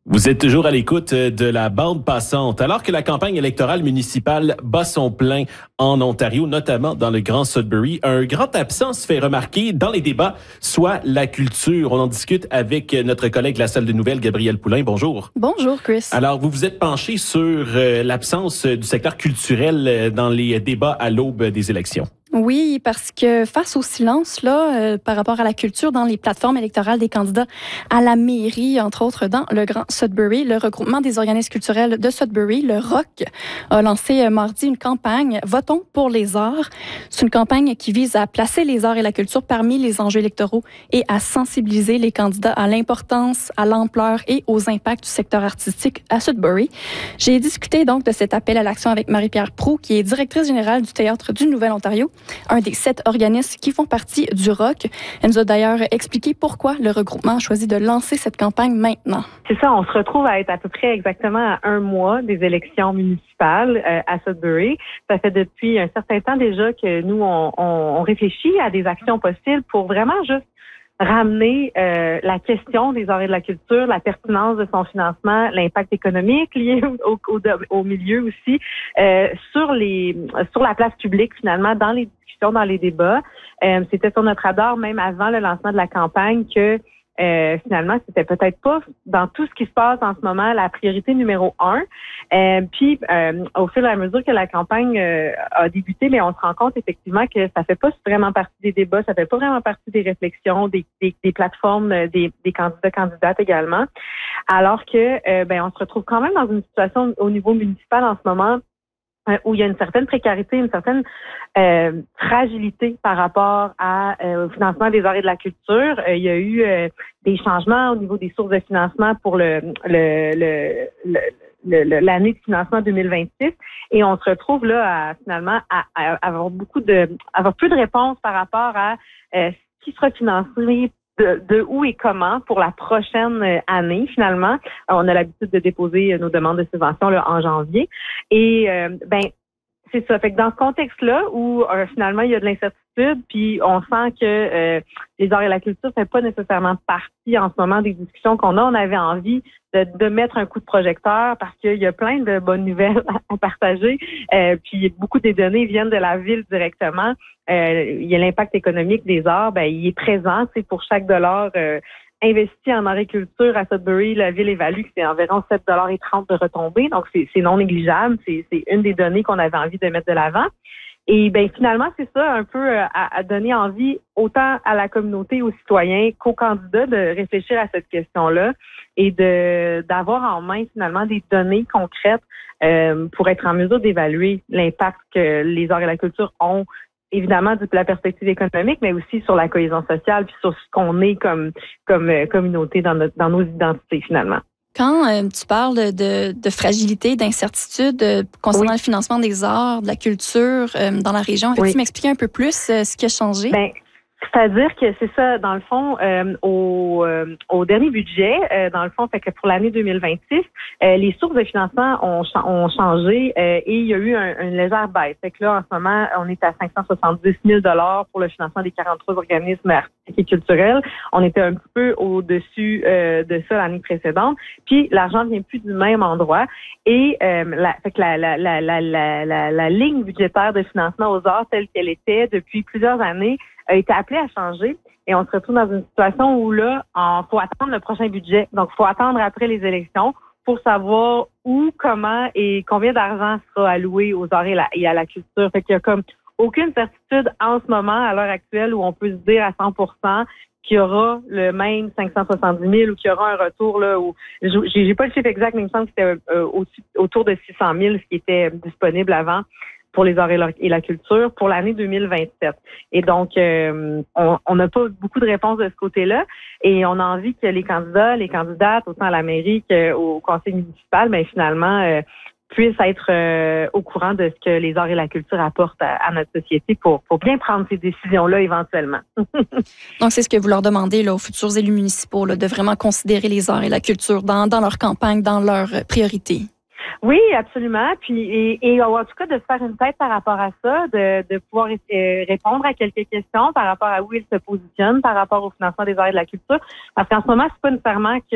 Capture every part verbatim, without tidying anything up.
Vous êtes toujours à l'écoute de la bande passante. Alors que la campagne électorale municipale bat son plein en Ontario, notamment dans le Grand Sudbury, un grand absent se fait remarquer dans les débats, soit la culture. On en discute avec notre collègue de la salle de nouvelles, Gabrielle Poulain. Bonjour. Bonjour, Chris. Alors, vous vous êtes penché sur euh, l'absence du secteur culturel dans les débats à l'aube des élections. Oui, parce que face au silence là, euh, par rapport à la culture dans les plateformes électorales des candidats à la mairie, entre autres dans le Grand Sudbury, le regroupement des organismes culturels de Sudbury, le R O C, a lancé euh, mardi une campagne « Votons pour les arts ». C'est une campagne qui vise à placer les arts et la culture parmi les enjeux électoraux et à sensibiliser les candidats à l'importance, à l'ampleur et aux impacts du secteur artistique à Sudbury. J'ai discuté donc de cet appel à l'action avec Marie-Pierre Proulx, qui est directrice générale du Théâtre du Nouvel-Ontario, un des sept organismes qui font partie du R O C. Elle nous a d'ailleurs expliqué pourquoi le regroupement a choisi de lancer cette campagne maintenant. C'est ça, on se retrouve à être à peu près exactement à un mois des élections municipales euh, à Sudbury. Ça fait depuis un certain temps déjà que nous, on, on, on réfléchit à des actions possibles pour vraiment juste ramener euh, la question des arts et de la culture, la pertinence de son financement, l'impact économique lié au, au, au milieu aussi, euh, sur les sur la place publique finalement, dans les discussions, dans les débats. Euh, c'était sur notre radar même avant le lancement de la campagne que Euh, finalement, c'était peut-être pas dans tout ce qui se passe en ce moment la priorité numéro un. Euh, puis, euh, au fur et à mesure que la campagne euh, a débuté, mais on se rend compte effectivement que ça fait pas vraiment partie des débats, ça fait pas vraiment partie des réflexions, des, des, des plateformes, des, des candidats, candidates également. Alors que, euh, ben, on se retrouve quand même dans une situation au niveau municipal en ce moment où il y a une certaine précarité, une certaine euh, fragilité par rapport à, euh, au financement des arts et de la culture. Euh, il y a eu euh, des changements au niveau des sources de financement pour le, le, le, le, le l'année de financement deux mille vingt-six, et on se retrouve là à, finalement à, à avoir beaucoup de avoir peu de réponses par rapport à euh, ce qui sera financé. De, de où et comment pour la prochaine année, finalement. On a l'habitude de déposer nos demandes de subvention là, en janvier. Et euh, ben c'est ça. Fait que dans ce contexte-là, où euh, finalement il y a de l'incertitude, puis on sent que euh, les arts et la culture ne fait pas nécessairement partie en ce moment des discussions qu'on a, on avait envie de, de mettre un coup de projecteur parce qu'il y a plein de bonnes nouvelles à partager. Euh, puis beaucoup des données viennent de la ville directement. Euh, il y a l'impact économique des arts, ben il est présent. C'est pour chaque dollar euh, investi en agriculture à Sudbury, la ville évalue que c'est environ sept dollars trente de retombées. Donc, c'est, c'est non négligeable. C'est, c'est une des données qu'on avait envie de mettre de l'avant. Et ben finalement, c'est ça un peu à, à donner envie autant à la communauté, aux citoyens qu'aux candidats de réfléchir à cette question-là et de d'avoir en main finalement des données concrètes euh, pour être en mesure d'évaluer l'impact que les arts et la culture ont, évidemment de la perspective économique, mais aussi sur la cohésion sociale puis sur ce qu'on est comme comme communauté dans notre dans nos identités finalement. Quand euh, tu parles de, de fragilité, d'incertitude euh, concernant oui. le financement des arts, de la culture euh, dans la région, peux-tu oui. m'expliquer un peu plus euh, ce qui a changé? Ben, c'est-à-dire que c'est ça, dans le fond, euh, au, euh, au dernier budget, euh, dans le fond, fait que pour l'année deux mille vingt-six, euh, les sources de financement ont, ont changé euh, et il y a eu un, une légère baisse. Fait que là, en ce moment, on est à cinq cent soixante-dix mille dollars pour le financement des quarante-trois organismes artistiques et culturels. On était un petit peu au-dessus euh, de ça l'année précédente. Puis l'argent vient plus du même endroit et euh, la, fait que la, la, la, la, la, la, la ligne budgétaire de financement aux arts telle qu'elle était depuis plusieurs années a été appelée à changer et on se retrouve dans une situation où là, il faut attendre le prochain budget. Donc, il faut attendre après les élections pour savoir où, comment et combien d'argent sera alloué aux arts et, la, et à la culture. Fait qu'il y a comme aucune certitude en ce moment, à l'heure actuelle, où on peut se dire à cent pour cent qu'il y aura le même cinq cent soixante-dix mille ou qu'il y aura un retour là où j'ai, j'ai pas le chiffre exact, mais il me semble que c'était euh, au, autour de six cent mille, ce qui était disponible avant pour les arts et la culture pour l'année deux mille vingt-sept. Et donc, euh, on n'a pas beaucoup de réponses de ce côté-là et on a envie que les candidats, les candidates, autant à la mairie qu'au conseil municipal, ben finalement, euh, puissent être euh, au courant de ce que les arts et la culture apportent à, à notre société pour, pour bien prendre ces décisions-là éventuellement. Donc, c'est ce que vous leur demandez là, aux futurs élus municipaux, là, de vraiment considérer les arts et la culture dans, dans leur campagne, dans leurs priorités. Oui, absolument. Puis et, et en tout cas de se faire une tête par rapport à ça, de, de pouvoir euh, répondre à quelques questions par rapport à où ils se positionnent par rapport au financement des arts et de la culture. Parce qu'en ce moment, c'est pas nécessairement que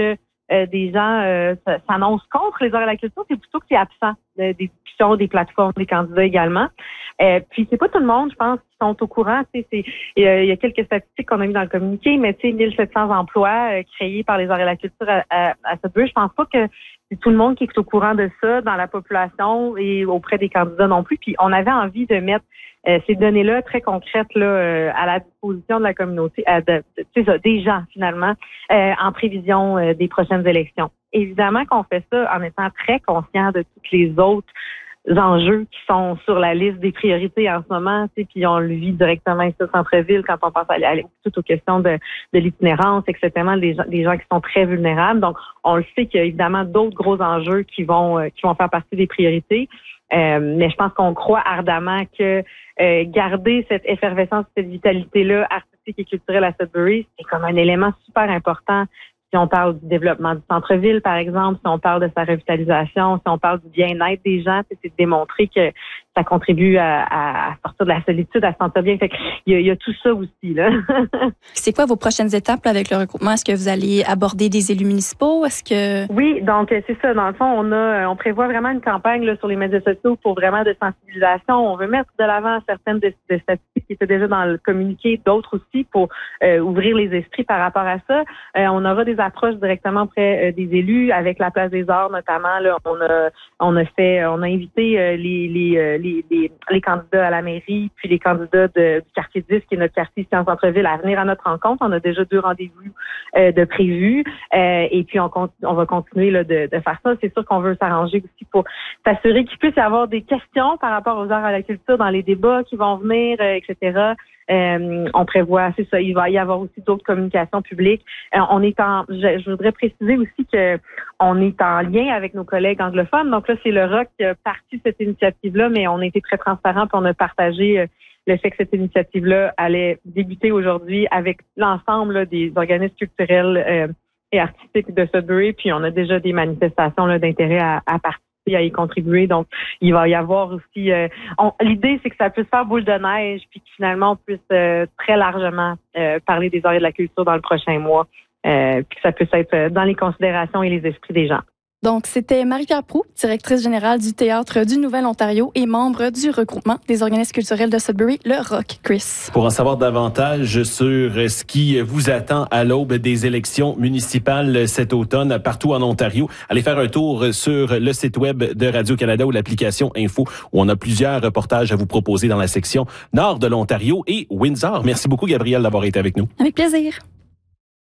euh, des gens euh, s'annoncent contre les arts et la culture, c'est plutôt que c'est absent euh, des discussions, des plateformes, des candidats également. Euh, puis c'est pas tout le monde, je pense, qui sont au courant. C'est, c'est, il y a quelques statistiques qu'on a mis dans le communiqué, mais tu sais, mille sept cents emplois euh, créés par les arts et la culture à, à, à Sudbury. Je pense pas que c'est tout le monde qui est au courant de ça dans la population et auprès des candidats non plus. Puis on avait envie de mettre euh, ces données-là très concrètes là euh, à la disposition de la communauté, euh, de, de, de, de, des gens finalement, euh, en prévision euh, des prochaines élections. Évidemment qu'on fait ça en étant très conscient de toutes les autres enjeux qui sont sur la liste des priorités en ce moment, tu sais, puis on le vit directement ici au centre-ville quand on pense à, à, à toutes aux questions de, de l'itinérance, et cetera, des gens, des gens qui sont très vulnérables. Donc, on le sait qu'il y a évidemment d'autres gros enjeux qui vont euh, qui vont faire partie des priorités. Euh, mais je pense qu'on croit ardemment que euh, garder cette effervescence, cette vitalité-là artistique et culturelle à Sudbury, c'est comme un élément super important. Si on parle du développement du centre-ville, par exemple, si on parle de sa revitalisation, si on parle du bien-être des gens, c'est de démontrer que ça contribue à, à sortir de la solitude, à se sentir bien. Fait que il y a, il y a tout ça aussi, là. C'est quoi vos prochaines étapes là, avec le regroupement? Est-ce que vous allez aborder des élus municipaux? Est-ce que... Oui, donc c'est ça. Dans le fond, on a, on prévoit vraiment une campagne là, sur les médias sociaux pour vraiment de sensibilisation. On veut mettre de l'avant certaines de, de statistiques qui étaient déjà dans le communiqué, d'autres aussi pour euh, ouvrir les esprits par rapport à ça. Euh, on aura des approches directement auprès euh, des élus avec la Place des Arts notamment. Là, on a, on a fait, on a invité euh, les, les, euh, les, les, les candidats à la mairie, puis les candidats de, du quartier dix, qui est notre quartier ici en centre-ville, à venir à notre rencontre. On a déjà deux rendez-vous euh, de prévus, euh, et puis on, on va continuer là, de, de faire ça. C'est sûr qu'on veut s'arranger aussi pour s'assurer qu'il puisse y avoir des questions par rapport aux arts et à la culture dans les débats qui vont venir, euh, et cetera. Euh, on prévoit, c'est ça, il va y avoir aussi d'autres communications publiques. Euh, on est en, je, je voudrais préciser aussi que on est en lien avec nos collègues anglophones. Donc là, c'est le R O C qui a parti cette initiative-là, mais on a été très transparents puis on a partagé euh, le fait que cette initiative-là allait débuter aujourd'hui avec l'ensemble là, des organismes culturels euh, et artistiques de Sudbury. Puis on a déjà des manifestations là, d'intérêt à, à participer, à y contribuer. Donc, il va y avoir aussi... Euh, on, l'idée, c'est que ça puisse faire boule de neige puis que finalement, on puisse euh, très largement euh, parler des arts et de la culture dans le prochain mois, euh, puis que ça puisse être dans les considérations et les esprits des gens. Donc, c'était Marie-Pierre Proulx, directrice générale du Théâtre du Nouvel-Ontario et membre du regroupement des organismes culturels de Sudbury, le R O C. Chris. Pour en savoir davantage sur ce qui vous attend à l'aube des élections municipales cet automne partout en Ontario, allez faire un tour sur le site web de Radio-Canada ou l'application Info, où on a plusieurs reportages à vous proposer dans la section Nord de l'Ontario et Windsor. Merci beaucoup, Gabrielle, d'avoir été avec nous. Avec plaisir.